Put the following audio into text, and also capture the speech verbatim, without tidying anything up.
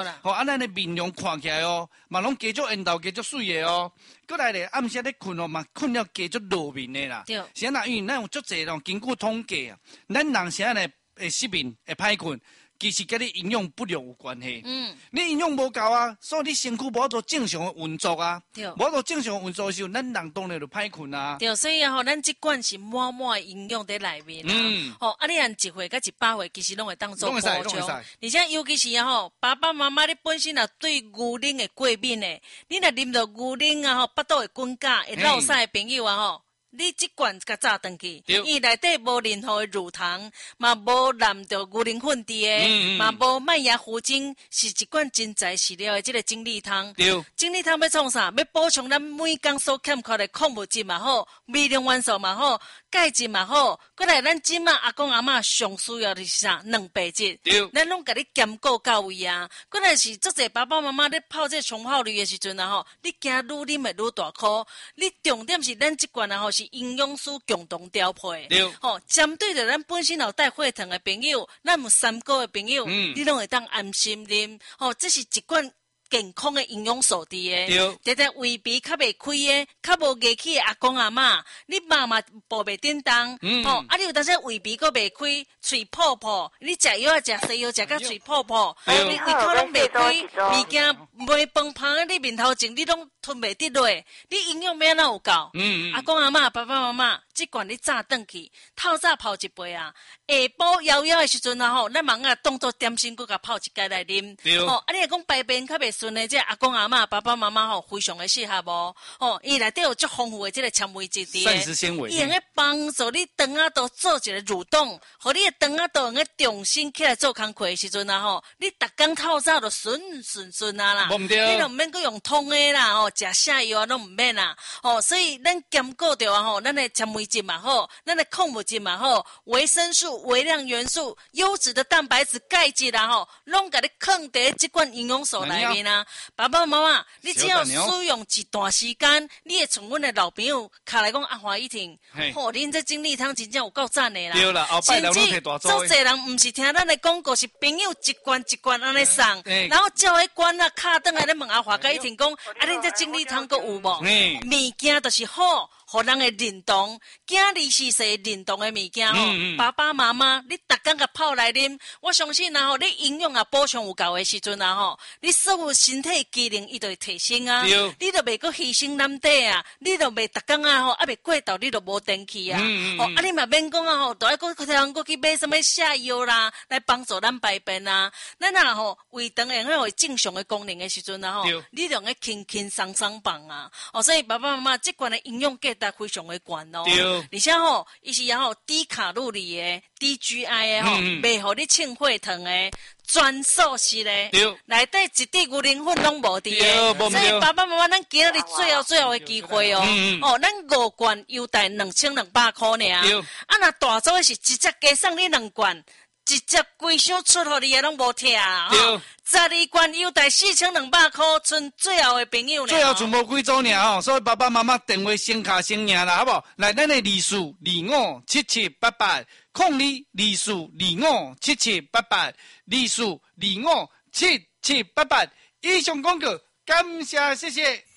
吼，啊，咱的面容看起来哦，嘛拢加足缘投，加足水的哦。过来咧，暗时咧困哦，嘛困了加足露面的啦。 对。 是啊，因为咱有足侪咯，根据统计啊，咱人现在咧会失眠，会歹困。其实跟你营养不良有关系。嗯，你营养无够啊，所以你身躯无做正常的运作啊。对，无做正常运作的时候，咱人当然就歹困啊。 对，所以吼，咱这罐是满满的营养在内面啊。嗯，吼，啊，你按一岁甲一百岁，其实拢会当做补充。而且尤其是吼，爸爸妈妈你本身啊对牛奶的过敏的，你若啉到牛奶啊吼，腹肚会滚痂、会落屎的朋友啊吼。你这罐甲炸断去，伊内底无任何的乳糖，嘛无含着牛奶粉滴的，嘛无麦芽糊精，是一罐真材实料的这个精力汤。精力汤要创啥？要补充咱每工所欠缺的矿物质嘛好，微量元素嘛好，钙质嘛好，过来咱即马阿公阿嬷上需要的是啥？蛋白质。咱拢甲你兼顾到位啊。过来是足侪爸爸妈妈咧泡这冲泡绿的时阵啊吼，你惊愈啉会愈大颗。你重点是咱这罐啊吼。营养师共同调配，吼、哦，针对着咱本身有带血糖的朋友，咱有三高的朋友，嗯、你拢会当安心啉，吼、哦，这是一罐健康的营养素滴的，在在胃鼻较袂开的，较无热气的阿公阿嬷，你妈妈步袂叮当，嗯、哦，啊，你有当时胃鼻佫袂开，嘴泡泡，你食药啊食西药食到嘴泡泡，你胃口拢袂开，物件袂饭芳，你面头前你拢吞袂得落，你营养要哪有够？嗯嗯阿公阿嬷、爸爸妈妈，即罐你炸转去，透早泡一杯啊，下晡枵枵的时阵啊吼，咱忙啊当作点心，佮甲泡一盖来啉。哦，啊，你若讲排便较袂顺的，这阿公阿嬷、爸爸妈妈吼，非常的适合无？哦，伊内底有足丰富的这个纤维质地， 膳食纤维， 伊用个帮助你肠仔肚做一个蠕动，互你的肠仔肚用个重新起来做工课的时阵啊吼，你逐工透早就顺顺顺啊啦，你就毋免佮用通的啦，哦，食下药啊拢毋免啦，哦，所以咱兼顾着啊吼，咱的纤维质嘛好，咱的矿物质嘛好，维生素、微量元素、优质的蛋白质、钙质啦吼，拢甲你放伫即罐营养素内面啊。爸爸妈妈，你只要使用一段时间，你会从阮的老朋友卡来讲阿华一听，吼，恁这精力汤真正有够赞的啦。 对啦，后摆人拢摕大组。 足侪人毋是听咱的广告，是朋友一罐一罐安尼送，然后叫迄罐啊卡转来咧问阿华甲一听讲，啊恁这精力汤佫有无？物件就是好。互人会认同，囝儿是说认同的物件吼，嗯嗯爸爸妈妈，你逐工甲泡来啉，我相信啊吼，你营养啊补充有够的时阵啊吼，你所有身体机能伊就会提升啊，你就袂阁牺牲咱底啊，你就袂逐工啊吼，啊袂过头，你就无电气啊，嗯嗯哦，啊你嘛免讲啊吼，都爱阁听人阁去买什么下药啦，来帮助咱排便啊，咱啊吼胃肠会有正常的功能的时阵啊吼，你就用个轻轻松松放啊，哦，所以爸爸妈妈这罐的营养价值非常的高哦，而且吼，伊是也吼低卡路里的、低 G I 的吼，袂互你清血糖的。全素食的，内底一滴牛奶粉拢无滴的，所以爸爸妈妈，咱今日最后最后的机会哦，嗯、哦，咱五罐优待两千两百块呢，啊，那大组的是直接加送你两罐。直接规箱出互你的拢无听啊！吼，十二罐优待四千两百块，剩最后的朋友呢。 最后全部几组尔吼，所以爸爸妈妈电话先卡先赢啦，好不好？来，咱的二四二五七七八八，空二二四二五七七八八，二四二五七七八八。以上广告，感谢谢谢。